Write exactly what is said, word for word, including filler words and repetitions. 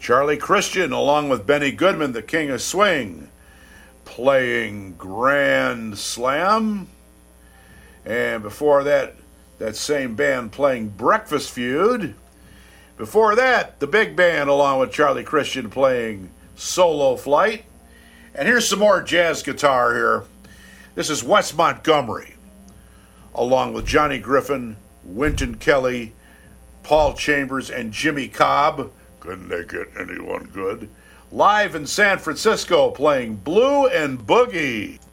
Charlie Christian, along with Benny Goodman, the King of Swing, playing Grand Slam. And before that, that same band playing Breakfast Feud. Before that, the big band along with Charlie Christian playing Solo Flight. And here's some more jazz guitar here. This is Wes Montgomery, along with Johnny Griffin, Wynton Kelly, Paul Chambers, and Jimmy Cobb. Couldn't they get anyone good? Live in San Francisco playing Blue and Boogie.